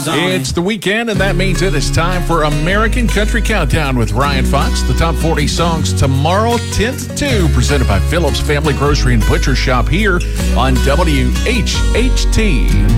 It's the weekend, and that means it is time for American Country Countdown with Ryan Fox. The top 40 songs tomorrow, 10th to, presented by Phillips Family Grocery and Butcher Shop here on WHHT.